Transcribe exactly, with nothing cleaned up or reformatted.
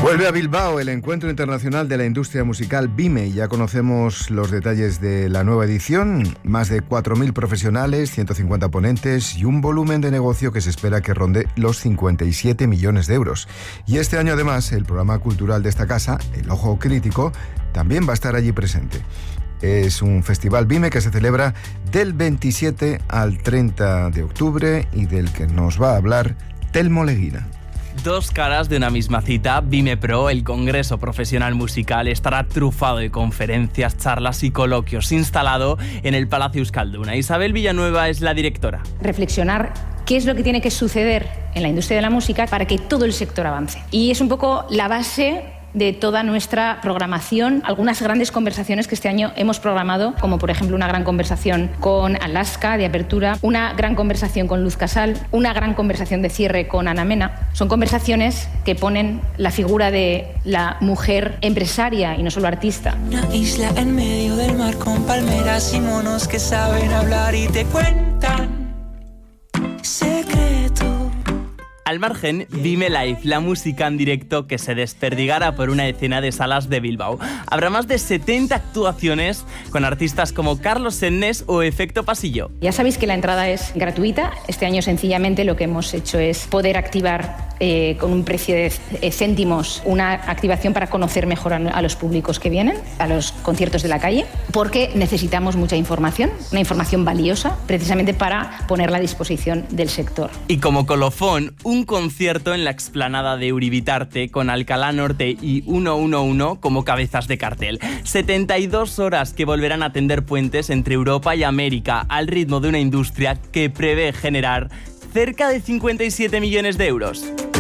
Vuelve a Bilbao el Encuentro Internacional de la Industria Musical BIME. Ya conocemos los detalles de la nueva edición. Más de cuatro mil profesionales, ciento cincuenta ponentes y un volumen de negocio que se espera que ronde los cincuenta y siete millones de euros. Y este año, además, el programa cultural de esta casa, El Ojo Crítico, también va a estar allí presente. Es un festival BIME que se celebra del veintisiete al treinta de octubre y del que nos va a hablar Telmo Leguina. Dos caras de una misma cita. BIME Pro, el Congreso Profesional Musical, estará trufado de conferencias, charlas y coloquios, instalado en el Palacio Euskalduna. Isabel Villanueva es la directora. Reflexionar qué es lo que tiene que suceder en la industria de la música para que todo el sector avance. Y es un poco la base de toda nuestra programación, algunas grandes conversaciones que este año hemos programado, como por ejemplo una gran conversación con Alaska de apertura, una gran conversación con Luz Casal, una gran conversación de cierre con Ana Mena. Son conversaciones que ponen la figura de la mujer empresaria y no solo artista. Una isla en medio del mar con palmeras y monos que saben hablar y te cuentan secretos. Al margen, BIME Live, la música en directo que se desperdigará por una decena de salas de Bilbao. Habrá más de setenta actuaciones con artistas como Carlos Sennes o Efecto Pasillo. Ya sabéis que la entrada es gratuita. Este año sencillamente lo que hemos hecho es poder activar eh, con un precio de céntimos una activación para conocer mejor a, a los públicos que vienen, a los conciertos de la calle, porque necesitamos mucha información, una información valiosa, precisamente para ponerla a disposición del sector. Y como colofón, un concierto en la explanada de Uribitarte con Alcalá Norte y ciento once como cabezas de cartel. setenta y dos horas que volverán a tender puentes entre Europa y América al ritmo de una industria que prevé generar cerca de cincuenta y siete millones de euros.